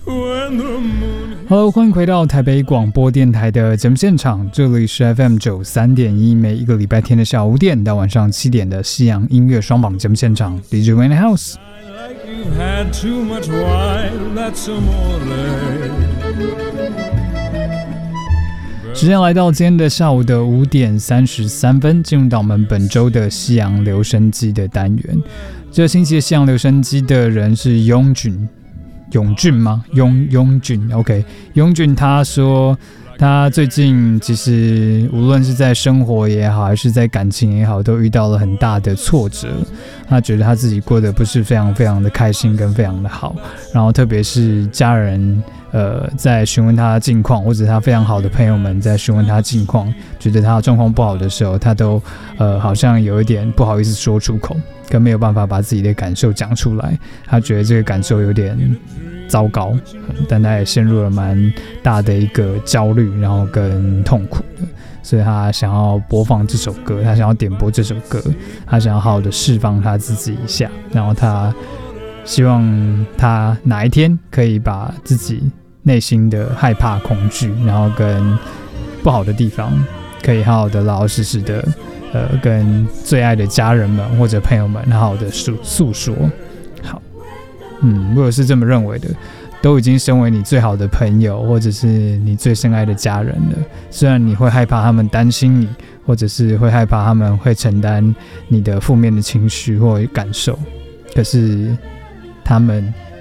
Hello， 欢迎回到台北广播电台的节目现场，这里是 FM 93.1，每一个礼拜天的下午5点到晚上7点的西洋音乐双榜节目现场 ，DJ Wayne House。时间来到今天的下午的5点33分，进入到我们本周的西洋留声机的单元。这个星期的西洋留声机的人是永俊吗？永俊 ，OK， 永俊他说，他最近其实无论是在生活也好，还是在感情也好，都遇到了很大的挫折。他觉得他自己过得不是非常非常的开心，跟非常的好。然后特别是家人在询问他的近况，或者他非常好的朋友们在询问他近况，觉得他的状况不好的时候，他都好像有一点不好意思说出口，跟没有办法把自己的感受讲出来。他觉得这个感受有点糟糕，但他也陷入了蛮大的一个焦虑，然后跟痛苦的，所以他想要播放这首歌，他想要点播这首歌，他想要好好的释放他自己一下，然后他希望他哪一天可以把自己内心的害怕、恐惧，然后跟不好的地方，可以好好的、老老实实的，跟最爱的家人们或者朋友们好好的诉说。好，如果是这么认为的，都已经身为你最好的朋友，或者是你最深爱的家人了。虽然你会害怕他们担心你，或者是会害怕他们会承担你的负面的情绪或感受，可是他们